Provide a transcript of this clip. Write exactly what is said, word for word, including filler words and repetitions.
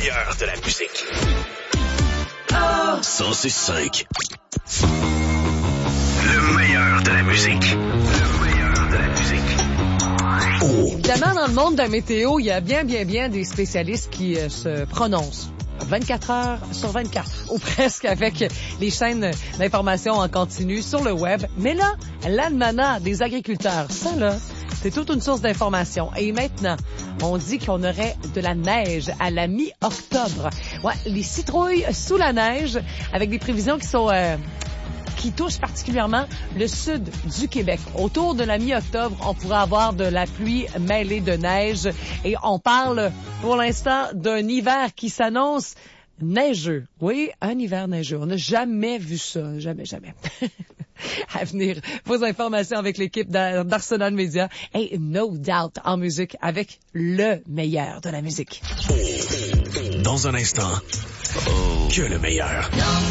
meilleur de la musique. cent six cinq. Le meilleur de la musique. Le meilleur de la musique. Oh. Évidemment, dans le monde de la météo, il y a bien, bien, bien des spécialistes qui euh, se prononcent. vingt-quatre heures sur vingt-quatre, ou presque, avec les chaînes d'information en continu sur le web. Mais là, l'almanach des agriculteurs, ça là, c'est toute une source d'information. Et maintenant, on dit qu'on aurait de la neige à la mi-octobre. Ouais, les citrouilles sous la neige, avec des prévisions qui sont... Euh, qui touche particulièrement le sud du Québec. Autour de la mi-octobre, on pourrait avoir de la pluie mêlée de neige et on parle pour l'instant d'un hiver qui s'annonce neigeux. Oui, un hiver neigeux. On n'a jamais vu ça. Jamais, jamais. À venir, vos informations avec l'équipe d'Arsenal Media et No Doubt en musique avec le meilleur de la musique. Dans un instant, que le meilleur.